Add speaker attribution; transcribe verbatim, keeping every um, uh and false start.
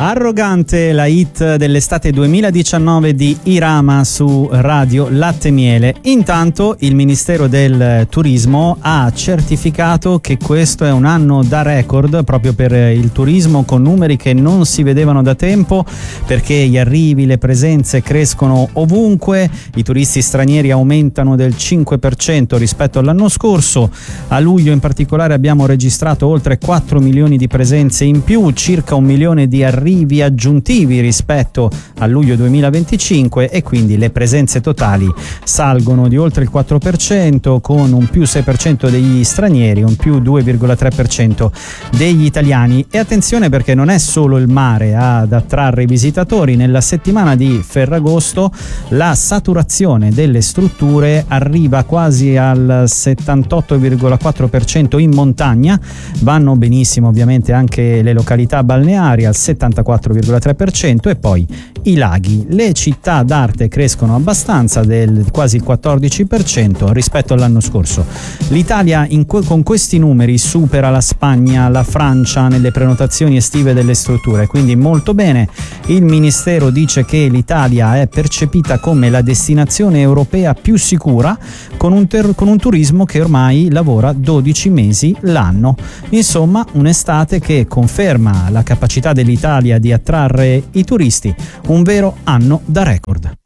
Speaker 1: Arrogante, la hit dell'estate duemiladiciannove di Irama su Radio Latte Miele. Intanto il Ministero del Turismo ha certificato che questo è un anno da record proprio per il turismo, con numeri che non si vedevano da tempo, perché gli arrivi, le presenze crescono ovunque, i turisti stranieri aumentano del cinque per cento rispetto all'anno scorso. A luglio in particolare abbiamo registrato oltre quattro milioni di presenze in più, circa un milione di arrivi arrivi aggiuntivi rispetto a luglio duemilaventicinque, e quindi le presenze totali salgono di oltre il quattro per cento, con un più sei per cento degli stranieri, un più due virgola tre per cento degli italiani. E attenzione, perché non è solo il mare ad attrarre i visitatori. Nella settimana di Ferragosto la saturazione delle strutture arriva quasi al settantotto virgola quattro per cento in montagna, vanno benissimo ovviamente anche le località balneari al settantaquattro virgola tre per cento, e poi i laghi. Le città d'arte crescono abbastanza, del quasi il quattordici per cento rispetto all'anno scorso. L'Italia in que- con questi numeri supera la Spagna, la Francia nelle prenotazioni estive delle strutture, quindi molto bene. Il Ministero dice che l'Italia è percepita come la destinazione europea più sicura, con un, ter- con un turismo che ormai lavora dodici mesi l'anno. Insomma, un'estate che conferma la capacità dell'Italia di attrarre i turisti, un vero anno da record.